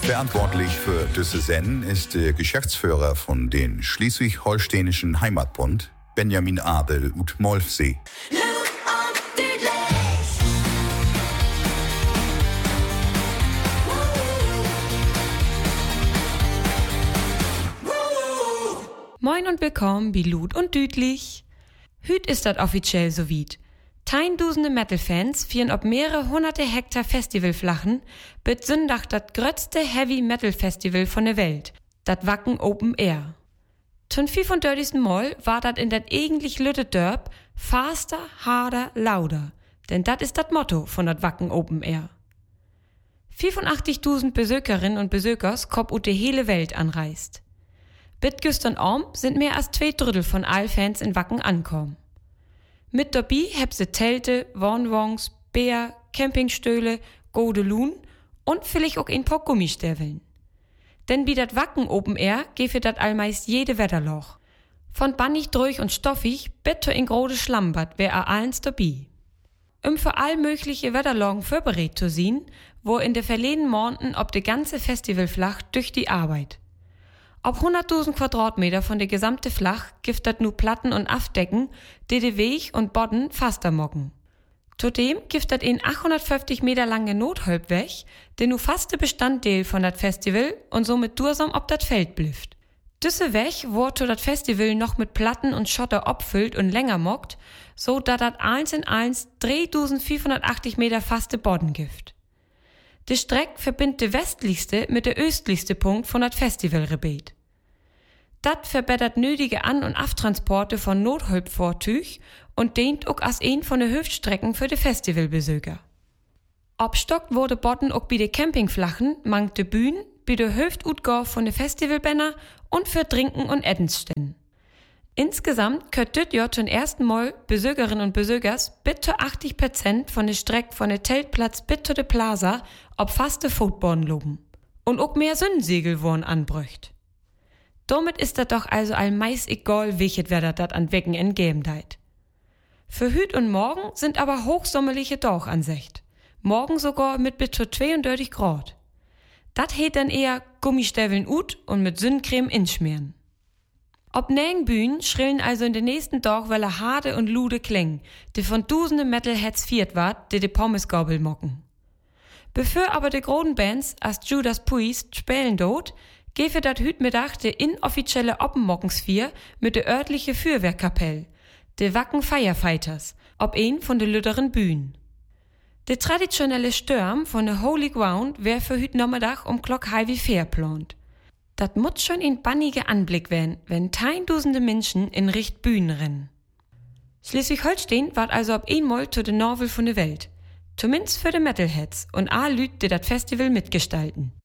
Verantwortlich für diese Sendung ist der Geschäftsführer von den Schleswig-Holsteinischen Heimatbund, Benjamin Abel ut Molfsee. Moin und willkommen bei Lud und Düdlich. Hüt ist dat offiziell so weit. Tausende Metal-Fans fieren ob mehrere hunderte Hektar Festivalflachen bit Sündach dat grötzte Heavy-Metal-Festival von der Welt, dat Wacken Open Air. Zum 35. Mal war dat in dat eigentlich lütte Dörp faster, harder, lauter, denn dat ist dat Motto von dat Wacken Open Air. 85.000 Besökerinnen und Besökers kop ut de hele Welt anreist. Bit gestern Abend sind mehr als 2/3 von all Fans in Wacken ankommen. Mit dabei heb se Zelte, Wohnwagens, Bär, Campingstühle, Godeluhn und vielleicht auch ein paar Gummistäveln. Denn wie dat Wacken Open Air gefe dat allmeist jede Wetterloch. Von bannig durch und stoffig bis zu in grode Schlammbad wär allens dabei. Für all mögliche Wetterlagen vorbereitet zu sein, wo in de verleden Monaten ob de ganze Festivalflach durch die Arbeit. Ob 100.000 Quadratmeter von der gesamte Flach gibt dat nu Platten und Afdecken, die de Weg und Bodden faster mocken. Zudem gibt dat ein 850 Meter lange Notholbweg, der nu faste Bestandteil von dat Festival und somit dursam ob dat Feld blüft. Düsse Weg wurde zu dat Festival noch mit Platten und Schotter abfüllt und länger mockt, so dat dat eins in eins 3.580 Meter faste Bodden gibt. Die Strecke verbindet de westlichste mit der östlichste Punkt von dat Festivalgebiet. Dat verbessert nötige An- und Aftransporte von Notholbvortüch und dient auch als ein von de Hüftstrecken für de Festivalbesöker. Abstockt wurde Bodden auch bei de Campingflachen, mangt de Bühnen, bei de Hüftutgau von de Festivalbanner und für Trinken und Eddensstände. Insgesamt könnt dit Jahr zum ersten Mal Besökerinnen und Besökers bis zu 80% von der Strecke von der Zeltplatz bis zu der Plaza ob faste Footboden loben. Und auch mehr Sündensegel wurden anbrücht. Damit ist das doch also allmeist egal, welches Wetter dat an Wecken entgeben deit. Für Hüt und Morgen sind aber hochsommerliche Dauchansicht. Morgen sogar mit bis zu 32 Grad. Dat heet dann eher Gummistäveln ut und mit Sündencreme inschmieren. Ob nähen Bühnen schrillen also in den nächsten Tag welle harte und lude Klängen, die von Dusende Metalheads viert ward, die Pommesgabel mocken. Bevor aber die großen Bands als Judas Priest spielen dort, gefe dat Hütmittag de inoffizielle Oppenmockensvier mit de örtliche Fürwehrkapell, de Wacken Firefighters, ob ein von de lütteren Bühnen. De traditionelle Stürm von de Holy Ground wär für Hüt Nachmittag Glock halb fair plant. Dat muss schon ein banniger Anblick werden, wenn tausende Menschen in Richt Bühnen rennen. Schleswig-Holstein ward also ab einmal zu de Norvel von der Welt. Zumindest für de Metalheads und Lüt, die dat Festival mitgestalten.